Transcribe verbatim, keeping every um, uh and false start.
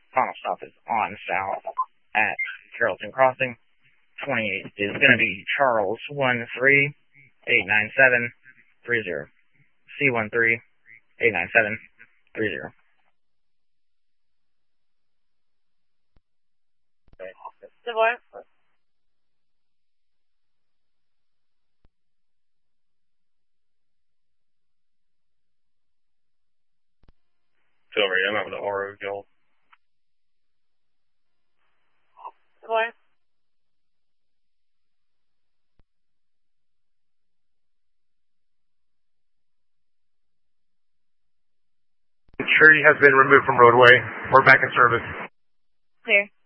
Final stop is on south at Carrollton Crossing. twenty-eight is going to be Charles one three eight nine seven three zero. C one three eight nine seven three zero. Savoy. Silver, I'm over the Oro Guild. Savoy. Tree has been removed from roadway. We're back in service. Clear.